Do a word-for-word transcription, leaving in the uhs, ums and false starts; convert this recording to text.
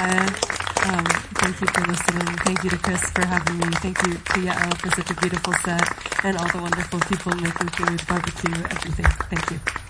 Maya. Um, thank you for listening. Thank you to Chris for having me. Thank you to Yael for such a beautiful set, and all the wonderful people making food, barbecue, everything. Thank you.